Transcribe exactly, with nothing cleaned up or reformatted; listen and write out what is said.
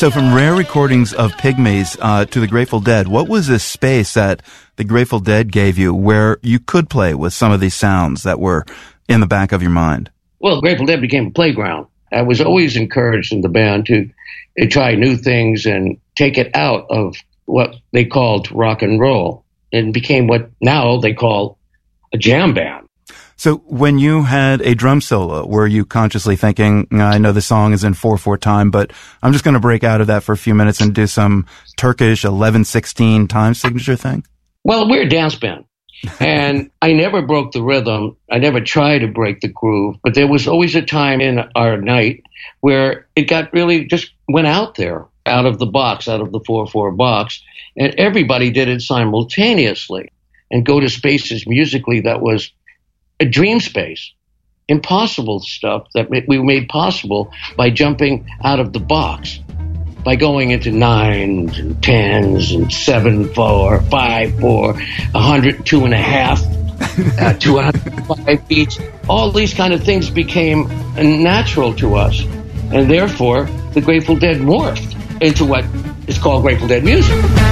So from rare recordings of Pygmies uh, to the Grateful Dead, what was this space that the Grateful Dead gave you where you could play with some of these sounds that were in the back of your mind? Well, Grateful Dead became a playground. I was always encouraged in the band to, to try new things and take it out of what they called rock and roll and became what now they call a jam band. So when you had a drum solo, were you consciously thinking, I know the song is in four four time, but I'm just going to break out of that for a few minutes and do some Turkish eleven sixteen time signature thing? Well, we're a dance band, and I never broke the rhythm. I never tried to break the groove, but there was always a time in our night where it got really just went out there, out of the box, out of the four four box, and everybody did it simultaneously and go to spaces musically that was a dream space, impossible stuff that we made possible by jumping out of the box, by going into nines and tens and seven four, five four, one hundred two and a half, uh, two hundred five beats. All these kind of things became natural to us, and therefore the Grateful Dead morphed into what is called Grateful Dead music.